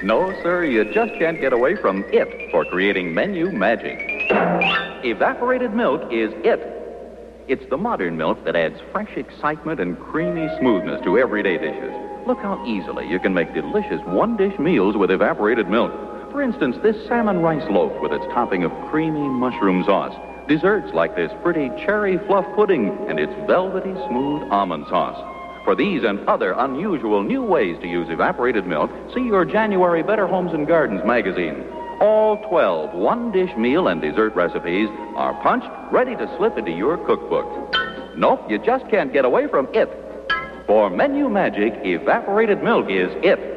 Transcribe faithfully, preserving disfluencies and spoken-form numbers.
No, sir, you just can't get away from it for creating menu magic. Evaporated milk is it. It's the modern milk that adds fresh excitement and creamy smoothness to everyday dishes. Look how easily you can make delicious one-dish meals with evaporated milk. For instance, this salmon rice loaf with its topping of creamy mushroom sauce. Desserts like this pretty cherry fluff pudding and its velvety smooth almond sauce. For these and other unusual new ways to use evaporated milk, see your January Better Homes and Gardens magazine. All twelve one-dish meal and dessert recipes are punched, ready to slip into your cookbook. Nope, you just can't get away from it. For menu magic, evaporated milk is it.